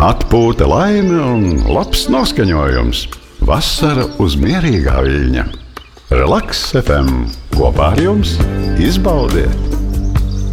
Atpūta, laime un labs noskaņojums. Vasara uz mierīgā viļņa. Relaks FM. Kopā ar jums izbaudiet!